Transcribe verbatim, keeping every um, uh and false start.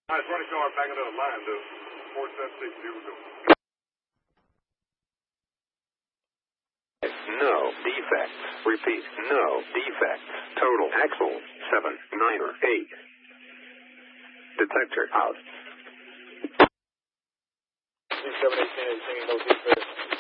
Nice running car back into the line, though. four seven six, here we go. No defects. Repeat, no defects. Total axle, seven, nine, or eight. Detector out. seven eighteen eighteen, no defects.